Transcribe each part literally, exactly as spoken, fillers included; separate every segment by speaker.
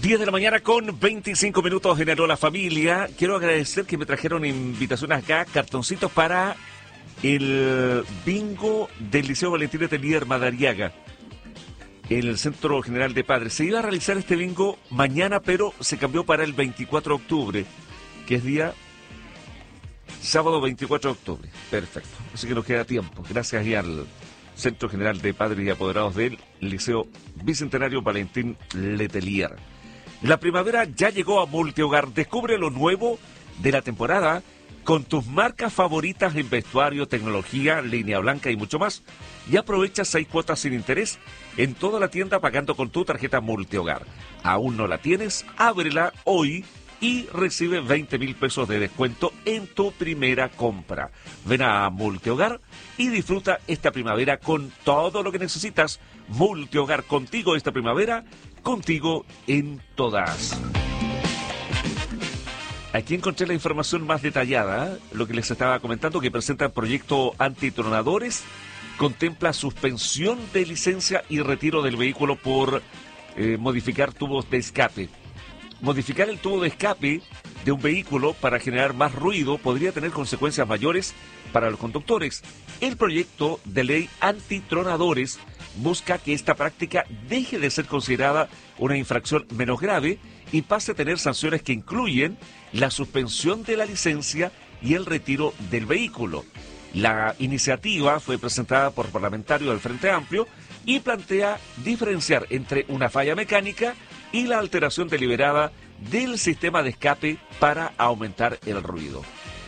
Speaker 1: diez de la mañana con veinticinco minutos en Hola Familia. Quiero agradecer que me trajeron invitaciones acá, cartoncitos para el bingo del Liceo Valentín Letelier Madariaga, el Centro General de Padres. Se iba a realizar este bingo mañana, pero se cambió para el veinticuatro de octubre, que es día sábado veinticuatro de octubre. Perfecto, así que nos queda tiempo. Gracias y al Centro General de Padres y Apoderados del Liceo Bicentenario Valentín Letelier. La primavera ya llegó a Multihogar. Descubre lo nuevo de la temporada con tus marcas favoritas en vestuario, tecnología, línea blanca y mucho más. Y aprovecha seis cuotas sin interés en toda la tienda pagando con tu tarjeta Multihogar. ¿Aún no la tienes? Ábrela hoy y recibe veinte mil pesos de descuento en tu primera compra. Ven a Multihogar y disfruta esta primavera con todo lo que necesitas. Multihogar, contigo esta primavera, contigo en todas. Aquí encontré la información más detallada, lo que les estaba comentando, que presenta el proyecto antitronadores, contempla suspensión de licencia y retiro del vehículo por eh, modificar tubos de escape. Modificar el tubo de escape de un vehículo para generar más ruido podría tener consecuencias mayores para los conductores. El proyecto de ley antitronadores busca que esta práctica deje de ser considerada una infracción menos grave y pase a tener sanciones que incluyen la suspensión de la licencia y el retiro del vehículo. La iniciativa fue presentada por parlamentarios del Frente Amplio y plantea diferenciar entre una falla mecánica y la alteración deliberada del sistema de escape para aumentar el ruido.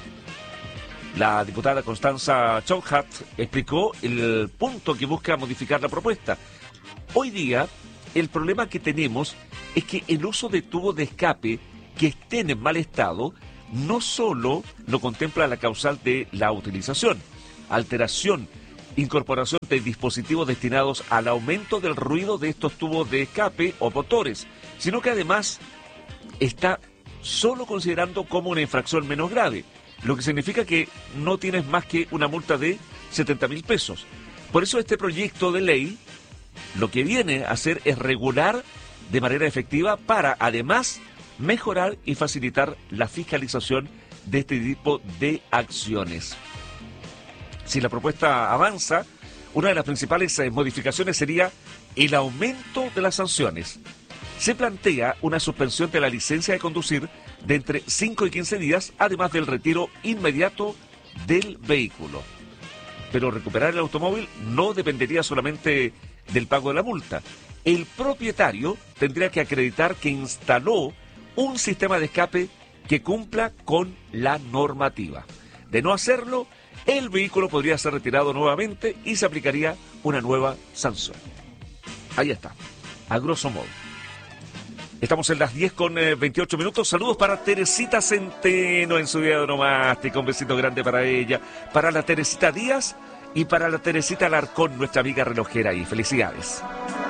Speaker 1: La diputada Constanza Chauhat explicó el punto que busca modificar la propuesta. Hoy día, el problema que tenemos es que el uso de tubos de escape que estén en mal estado no solo no contempla la causal de la utilización, alteración, incorporación de dispositivos destinados al aumento del ruido de estos tubos de escape o motores, sino que además está solo considerando como una infracción menos grave, lo que significa que no tienes más que una multa de setenta mil pesos. Por eso este proyecto de ley lo que viene a hacer es regular de manera efectiva para además mejorar y facilitar la fiscalización de este tipo de acciones. Si la propuesta avanza, una de las principales eh, modificaciones sería el aumento de las sanciones. Se plantea una suspensión de la licencia de conducir de entre cinco y quince días, además del retiro inmediato del vehículo. Pero recuperar el automóvil no dependería solamente del pago de la multa. El propietario tendría que acreditar que instaló un sistema de escape que cumpla con la normativa. De no hacerlo, el vehículo podría ser retirado nuevamente y se aplicaría una nueva sanción. Ahí está, a grosso modo. Estamos en las diez con veintiocho minutos. Saludos para Teresita Centeno en su día de onomástica. Un besito grande para ella. Para la Teresita Díaz y para la Teresita Alarcón, nuestra amiga relojera. Y felicidades.